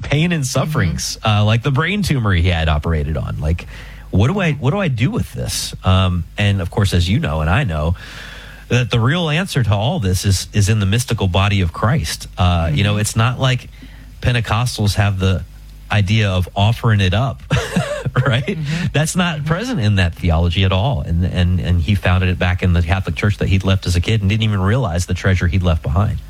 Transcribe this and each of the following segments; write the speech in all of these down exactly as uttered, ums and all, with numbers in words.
pain and sufferings, mm-hmm. uh, like the brain tumor he had operated on. Like, what do I what do I do with this? Um, and of course, as you know, and I know, that the real answer to all this is is in the mystical body of Christ. Uh, mm-hmm. You know, it's not like Pentecostals have the idea of offering it up, right? Mm-hmm. That's not present in that theology at all. And and and he founded it back in the Catholic Church that he'd left as a kid and didn't even realize the treasure he'd left behind.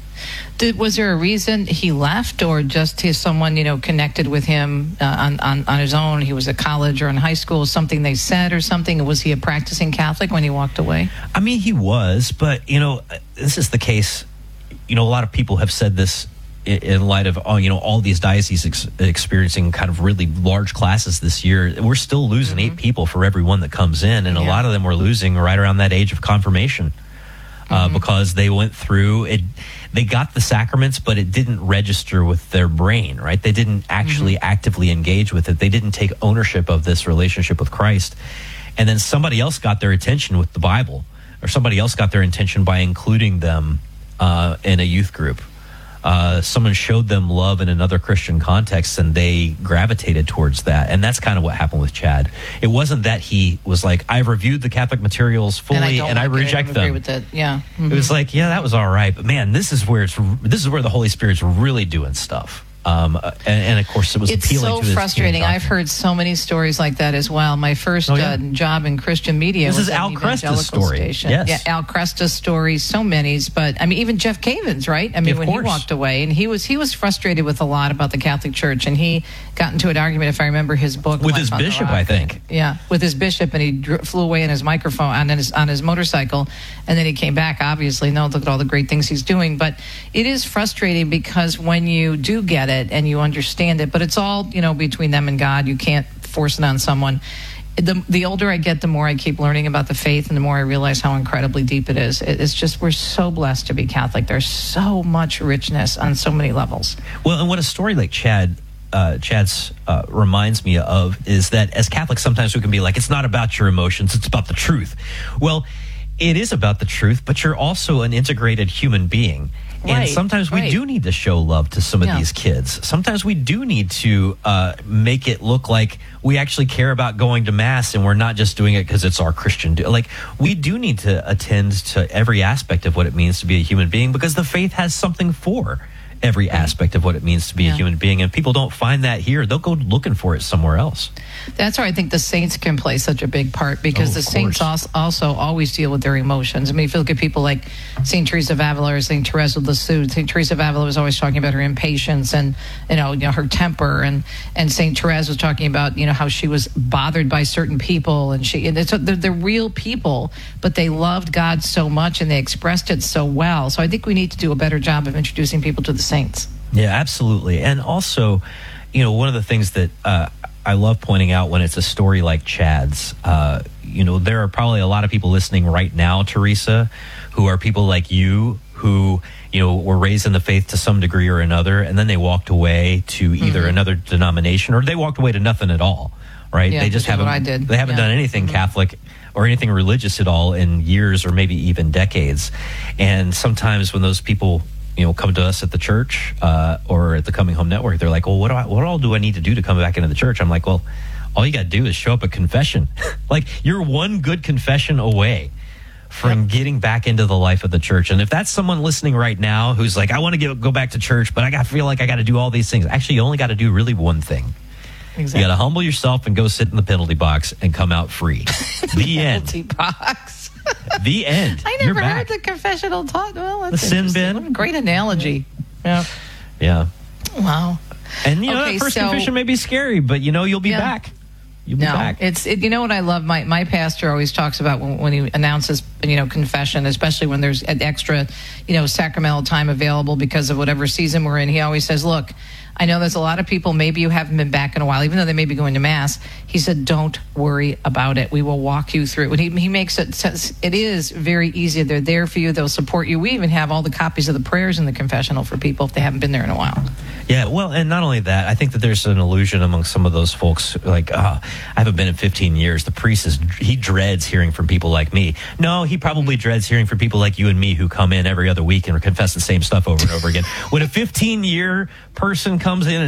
Did, was there a reason he left, or just his someone, you know, connected with him uh, on, on, on his own? He was at college or in high school, something they said or something? Was he a practicing Catholic when he walked away? I mean, he was, but, you know, this is the case. You know, a lot of people have said this in, in light of, oh, you know, all these dioceses ex- experiencing kind of really large classes this year. We're still losing mm-hmm. eight people for every one that comes in, and yeah. a lot of them we're losing right around that age of confirmation. Uh, mm-hmm. Because they went through it, they got the sacraments, but it didn't register with their brain, right? They didn't actually mm-hmm. actively engage with it. They didn't take ownership of this relationship with Christ. And then somebody else got their attention with the Bible, or somebody else got their attention by including them uh, in a youth group. Uh, someone showed them love in another Christian context, and they gravitated towards that. And that's kind of what happened with Chad. It wasn't that he was like, I've reviewed the Catholic materials fully and I, and like I reject it. I them. agree with it. Yeah. Mm-hmm. It was like, yeah, that was all right, but man, this is where it's this is where the Holy Spirit's really doing stuff. Um, and, and of course, it was it's appealing so to his frustrating. I've heard so many stories like that as well. My first oh, yeah. uh, job in Christian media this was is at Al an Cresta's evangelical story. station. Yes. Yeah, Al Cresta's story. So many, but I mean, even Jeff Cavins, right? I mean, of when course. he walked away, and he was he was frustrated with a lot about the Catholic Church, and he got into an argument, if I remember his book, with Life his on the bishop, Rock. I think. Yeah, with his bishop, and he dr- flew away in his microphone on his on his motorcycle, and then he came back. Obviously, no, look at all the great things he's doing, but it is frustrating because when you do get it and you understand it, but it's all, you know, between them and God. You can't force it on someone. The the older I get, the more I keep learning about the faith, and the more I realize how incredibly deep it is. It, it's just, we're so blessed to be Catholic. There's so much richness on so many levels. Well, and what a story like Chad Uh, Chad's uh, reminds me of is that as Catholics, sometimes we can be like, it's not about your emotions, it's about the truth. Well, it is about the truth, but you're also an integrated human being. And right, sometimes we right. do need to show love to some of yeah. these kids. Sometimes we do need to uh, make it look like we actually care about going to Mass, and we're not just doing it because it's our Christian do- like we do need to attend to every aspect of what it means to be a human being, because the faith has something for every aspect of what it means to be yeah. a human being. And people don't find that here. They'll go looking for it somewhere else. That's why I think the saints can play such a big part, because oh, the saints also, also always deal with their emotions. I mean, if you look at people like Saint Teresa of Avila or Saint Therese of Lisieux, Saint Teresa of Avila was always talking about her impatience and, you know, you know her temper, and, and Saint Therese was talking about, you know, how she was bothered by certain people, and she and it's, they're, they're real people, but they loved God so much and they expressed it so well. So I think we need to do a better job of introducing people to the saints. Yeah, absolutely. And also, you know, one of the things that uh, I love pointing out when it's a story like Chad's, uh, you know, there are probably a lot of people listening right now, Teresa, who are people like you who, you know, were raised in the faith to some degree or another, and then they walked away to either mm-hmm. another denomination, or they walked away to nothing at all, right? Yeah, they just haven't, what I did. They haven't yeah. done anything mm-hmm. Catholic or anything religious at all in years or maybe even decades. And sometimes when those people, you know, come to us at the church uh, or at the Coming Home Network, they're like, well, what do I, what all do I need to do to come back into the church? I'm like, well, all you got to do is show up at confession. Like, you're one good confession away from yep. getting back into the life of the church. And if that's someone listening right now who's like, I want to go back to church, but I got feel like I got to do all these things. Actually, you only got to do really one thing. Exactly. You got to humble yourself and go sit in the penalty box and come out free. The end. Penalty box. The end. I never You're heard back. the confessional talk. Well, that's the sin bin. What a great analogy. Yeah. Yeah. Wow. And you know, okay, that first so, confession may be scary, but you know, you'll be yeah. back. You'll be no, back. It's it, you know what I love. My my pastor always talks about when, when he announces, you know, confession, especially when there's an extra, you know, sacramental time available because of whatever season we're in. He always says, "Look, I know there's a lot of people, maybe you haven't been back in a while, even though they may be going to Mass." He said, don't worry about it. We will walk you through it. When he, he makes it, it is very easy. They're there for you. They'll support you. We even have all the copies of the prayers in the confessional for people if they haven't been there in a while. Yeah, well, and not only that, I think that there's an illusion among some of those folks, like, oh, I haven't been in fifteen years. The priest, is he dreads hearing from people like me. No, he probably dreads hearing from people like you and me who come in every other week and confess the same stuff over and over again. When a fifteen-year person comes in and